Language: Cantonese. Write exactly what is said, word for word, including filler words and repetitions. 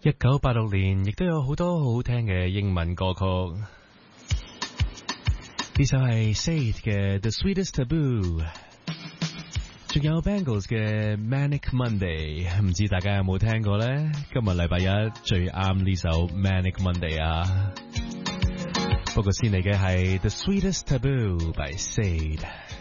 一九八六年亦都有好多好好聽嘅英文歌曲，呢首係 Sade 嘅 The Sweetest Taboo， 仲有 Bangles 嘅 Manic Monday， 唔知大家有冇聽過呢？今日禮拜一最啱呢首 Manic Monday 啊！不過先嚟嘅係 The Sweetest Taboo by Sade。